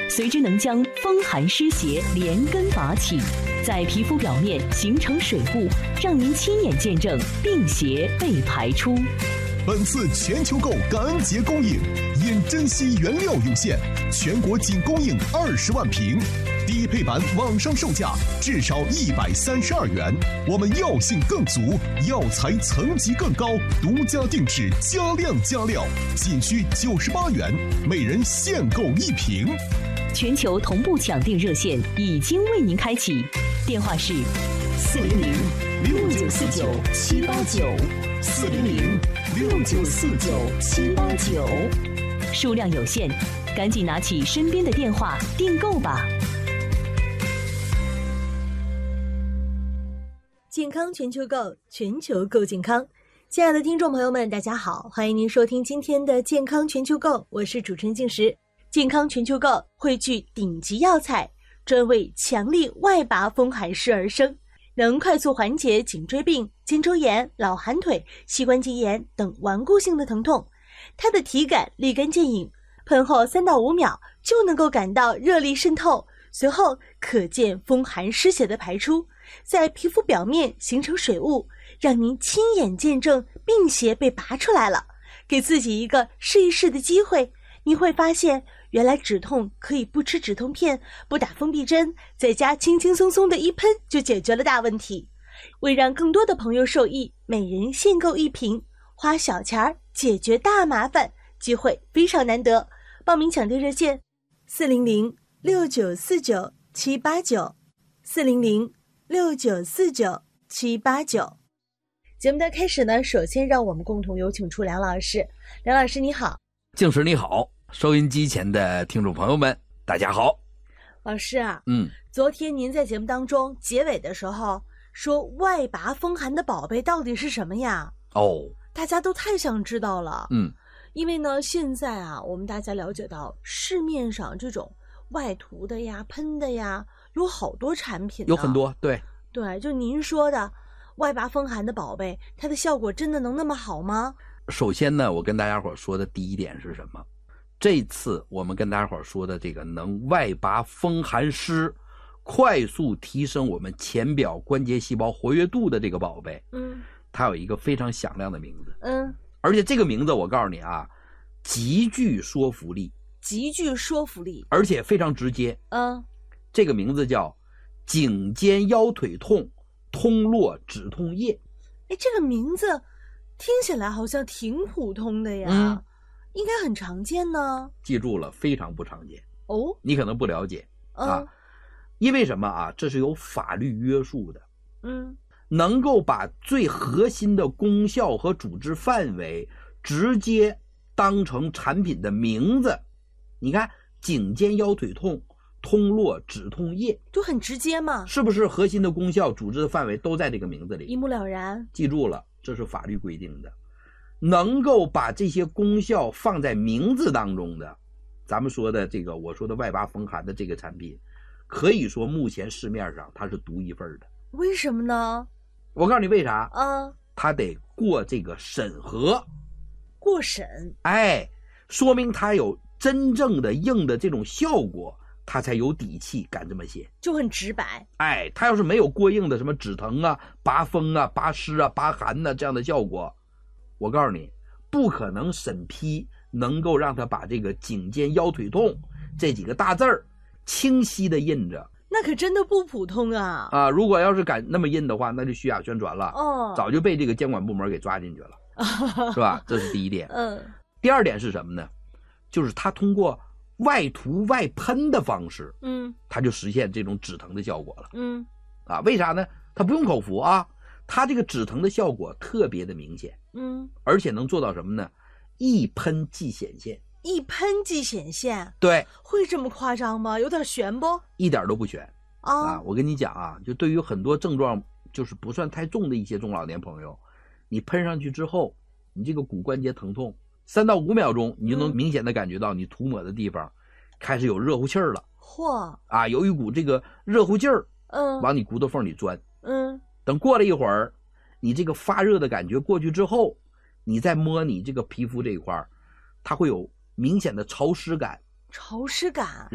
随之能将风寒湿邪连根拔起，在皮肤表面形成水雾，让您亲眼见证病邪被排出。 本次全球购感恩节公映，因珍惜原料有限，全国仅供应20万瓶。第一配版网上售价至少132元，我们药性更足，药材层级更高，独家定制，加量加料，仅需98元，每人限购1瓶。 全球同步抢订热线已经为您开启，电话是400-6949-789，400-6949-789，数量有限，赶紧拿起身边的电话订购吧。 健康全球购，全球购健康。亲爱的听众朋友们，大家好，欢迎您收听今天的健康全球购，我是主持人静时。健康全球购汇聚顶级药材，专为强力外拔风寒湿而生，能快速缓解颈椎病、肩周炎、老寒腿、膝关节炎等顽固性的疼痛。它的体感立竿见影，喷后3到5秒就能够感到热力渗透，随后可见风寒湿邪的排出，在皮肤表面形成水雾，让您亲眼见证病邪被拔出来了。给自己一个试一试的机会，你会发现原来止痛可以不吃止痛片，不打封闭针，在家轻轻松松的一喷就解决了大问题。为让更多的朋友受益，每人限购1瓶，花小钱儿解决大麻烦，机会非常难得。报名抢订热线400-6949-789，400-6949-789。节目的开始呢，首先让我们共同有请出梁老师。梁老师你好。 静时你好，收音机前的听众朋友们大家好。 老师啊，昨天您在节目当中结尾的时候说外拔风寒的宝贝到底是什么呀？大家都太想知道了。因为呢现在啊，我们大家了解到市面上这种外涂的呀、喷的呀，有好多产品， 有很多。对， 就您说的外拔风寒的宝贝，它的效果真的能那么好吗？ 首先呢，我跟大家伙说的第一点是什么？这次我们跟大家伙说的这个能外拔风寒湿，快速提升我们前表关节细胞活跃度的这个宝贝，它有一个非常响亮的名字，而且这个名字我告诉你啊，极具说服力，而且非常直接。这个名字叫颈肩腰腿痛通络止痛液。 这个名字听起来好像挺普通的呀，应该很常见呢。 记住了，非常不常见。你可能不了解因为什么啊？这是有法律约束的。能够把最核心的功效和组织范围直接当成产品的名字。你看，颈肩腰腿痛通络止痛液， 就很直接嘛， 是不是？核心的功效、组织的范围都在这个名字里， 一目了然。 记住了，这是法律规定的。能够把这些功效放在名字当中的，咱们说的这个我说的外拔风寒的这个产品，可以说目前市面上它是独一份的。 为什么呢？ 我告诉你为啥。它得过这个审核。 过审。 说明它有真正的硬的这种效果，它才有底气敢这么写， 就很直白。 它要是没有过硬的什么止疼啊、拔风啊、拔湿啊、拔寒啊这样的效果，我告诉你，不可能审批能够让他把这个颈肩腰腿痛这几个大字儿清晰的印着。 那可真的不普通啊！ 如果要是敢那么印的话，那就虚假宣传了。早就被这个监管部门给抓进去了，是吧？这是第一点。第二点是什么呢？就是他通过外涂外喷的方式，他就实现这种止疼的效果了。为啥呢？他不用口服啊，他这个止疼的效果特别的明显。而且能做到什么呢？一喷即显现。 一喷即显现？ 对。 会这么夸张吗？有点悬不？ 一点都不悬我跟你讲啊，就对于很多症状就是不算太重的一些中老年朋友，你喷上去之后，你这个骨关节疼痛3到5秒钟，你就能明显的感觉到你涂抹的地方开始有热乎气儿了。有一股这个热乎劲儿往你骨头缝里钻。等过了一会儿，你这个发热的感觉过去之后，你再摸你这个皮肤这一块，它会有明显的潮湿感。